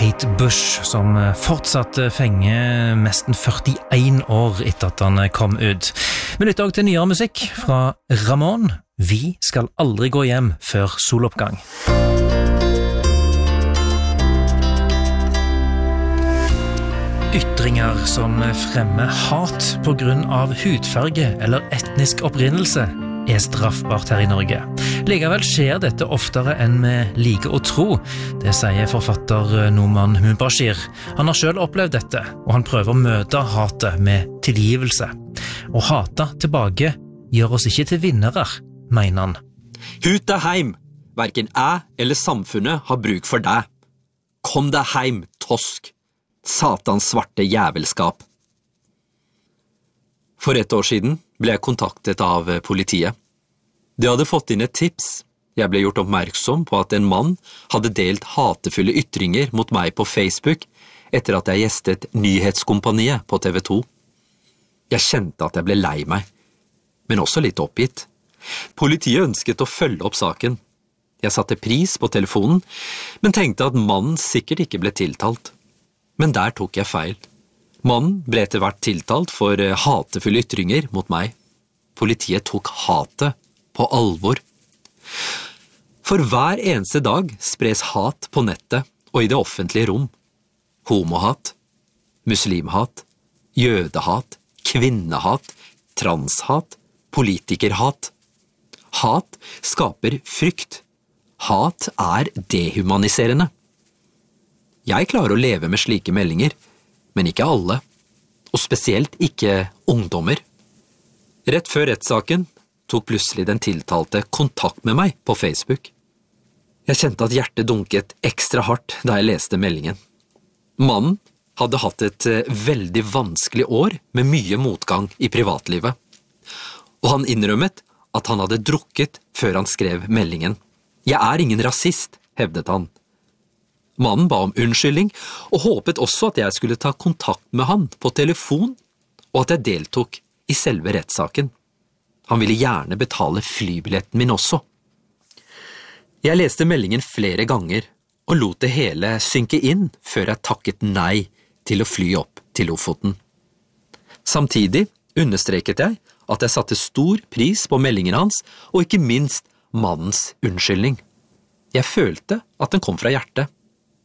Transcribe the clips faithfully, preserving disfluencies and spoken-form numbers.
Kate Bush, som fortsatt fenger nesten førtién år etter at han kom ut. Vi lytter også til nyere musikk fra Ramón. Vi skal aldri gå hjem før soloppgang. Ytringer som fremmer hat på grunn av hudfarge eller etnisk opprinnelse er straffbart her i Norge. Likevel skjer dette oftere enn vi liker å tro. Det sier forfatter Nouman Mubashir. Han har selv opplevd dette, og han prøver å møte hatet med tilgivelse. Å hate tilbake gjør oss ikke til vinnere, mener han. Hut deg heim! Hverken jeg eller samfunnet har bruk for deg. Kom deg heim, tosk! Satans svarte jævelskap. For ett år siden ble jeg kontaktet av politiet. De hadde fått inn et tips. Jeg ble gjort oppmerksom på at en mann hadde delt hatefulle ytringer mot meg på Facebook etter at jeg gjestet Nyhetskompaniet på T V to. Jeg kjente at jeg ble lei meg, men også litt oppgitt. Politiet ønsket å følge opp saken. Jeg satte pris på telefonen, men tenkte at mannen sikkert ikke ble tiltalt. Men der tok jeg feil. Mannen ble etter hvert tiltalt for hatefulle ytringer mot meg. Politiet tok hatet på alvor. For hver eneste dag spres hat på nettet og i det offentlige rom. Homohat, muslimhat, jødehat, kvinnehat, transhat, politikerhat. Hat skaper frykt. Hat er dehumaniserende. Jeg klarer å leve med slike meldinger, men ikke alle, og spesielt ikke ungdommer. Rett før rettssaken tok plutselig den tiltalte kontakt med meg på Facebook. Jeg kjente at hjertet dunket ekstra hardt da jeg leste meldingen. Mannen hadde hatt et veldig vanskelig år med mye motgang i privatlivet, og han innrømmet at han hadde drukket før han skrev meldingen. Jeg er ingen rasist, hevdet han. Mannen ba om unnskyldning og håpet også at jeg skulle ta kontakt med han på telefon, og at jeg deltok i selve rettssaken. Han ville gjerne betale flybilletten min også. Jeg leste meldingen flere ganger og lot det hele synke inn før jeg takket nei til å fly opp til Lofoten. Samtidig understreket jeg at jeg satte stor pris på meldingen hans, og ikke minst mannens unnskyldning. Jeg følte at den kom fra hjertet.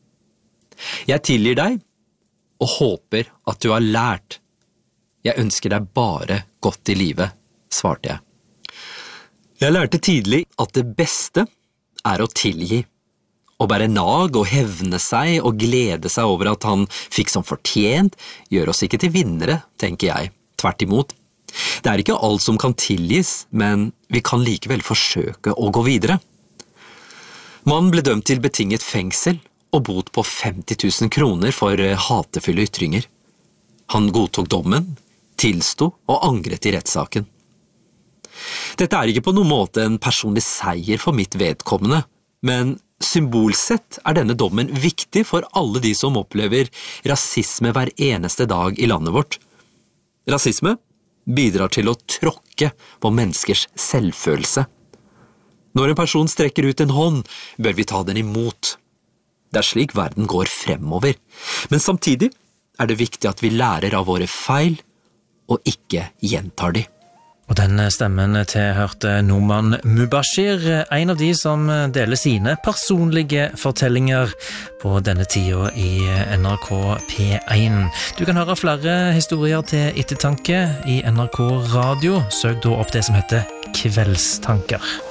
Jeg tilgir deg, og håper at du har lært. Jeg ønsker deg bare godt i livet, svarte jeg. Jeg lærte tidlig at det beste er å tilgi. Å bære nag og hevne seg og glede seg over at han fikk som fortjent, gjør oss ikke til vinnere, tenker jeg. Tvert imot. Det er ikke alt som kan tilgis, men vi kan likevel forsøke å gå videre. Mannen ble dømt til betinget fengsel og bot på femti tusen kroner for hatefulle ytringer. Han godtok dommen, tilsto og angret i rettssaken. Dette er ikke på noen måte en personlig seier for mitt vedkommende, men symbolsett er denne dommen viktig for alle de som opplever rasisme hver eneste dag i landet vårt. Rasisme bidrar til å tråkke på menneskers selvfølelse. Når en person strekker ut en hånd, bør vi ta den imot. Det er slik verden går fremover, men samtidig er det viktig at vi lærer av våre feil og ikke gjentar de. Og den stemmen tilhørte Nouman Mubashir, en av de som deler sine personlige fortellinger på denne tida i N R K P én. Du kan høre flere historier til ettertanke i N R K Radio. Søk da opp det som heter Kveldstanker.